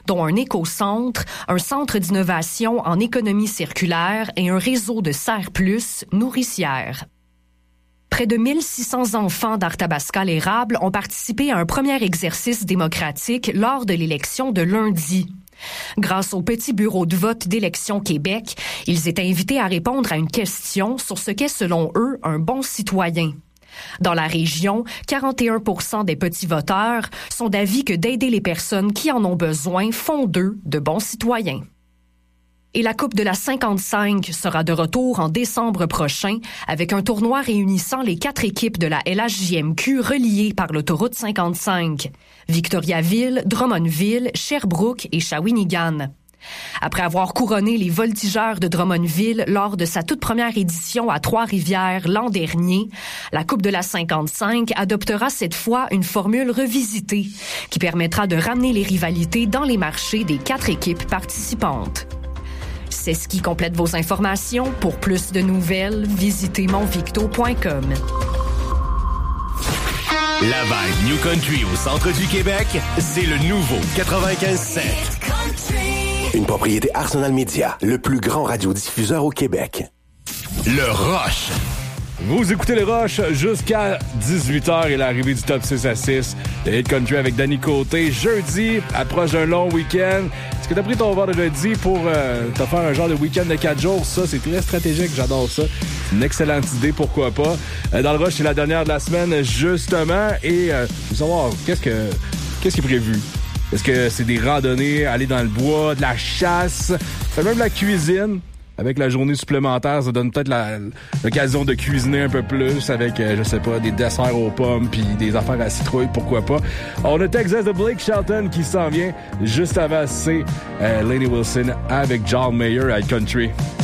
dont un éco-centre, un centre d'innovation en économie circulaire et un réseau de serres plus nourricières. Près de 1600 enfants d'Arthabasca-l'Érable ont participé à un premier exercice démocratique lors de l'élection de lundi. Grâce au petit bureau de vote d'Élections Québec, ils étaient invités à répondre à une question sur ce qu'est selon eux un bon citoyen. Dans la région, 41% des petits voteurs sont d'avis que d'aider les personnes qui en ont besoin font d'eux de bons citoyens. Et la Coupe de la 55 sera de retour en décembre prochain avec un tournoi réunissant les 4 équipes de la LHJMQ reliées par l'autoroute 55. Victoriaville, Drummondville, Sherbrooke et Shawinigan. Après avoir couronné les Voltigeurs de Drummondville lors de sa toute première édition à Trois-Rivières l'an dernier, la Coupe de la 55 adoptera cette fois une formule revisitée qui permettra de ramener les rivalités dans les marchés des 4 équipes participantes. C'est ce qui complète vos informations. Pour plus de nouvelles, visitez monvicto.com. La vibe New Country au centre du Québec, c'est le nouveau 95.7. Une propriété Arsenal Media, le plus grand radiodiffuseur au Québec. Le Rush. Vous écoutez les Rush jusqu'à 18h et l'arrivée du Top 6 à 6 de Hit Country avec Danny Côté. Jeudi, approche d'un long week-end. Est-ce que t'as pris ton verre de jeudi pour te faire un genre de week-end de 4 jours? Ça, c'est très stratégique, j'adore ça. C'est une excellente idée, pourquoi pas. Dans le Rush, c'est la dernière de la semaine, justement. Et faut savoir, qu'est-ce qui est prévu? Est-ce que c'est des randonnées, aller dans le bois, de la chasse, même de la cuisine? Avec la journée supplémentaire, ça donne peut-être l'occasion de cuisiner un peu plus avec, je sais pas, des desserts aux pommes puis des affaires à citrouille, pourquoi pas. On a Texas de Blake Shelton qui s'en vient. Juste avant, c'est Lainey Wilson avec John Mayer à Country.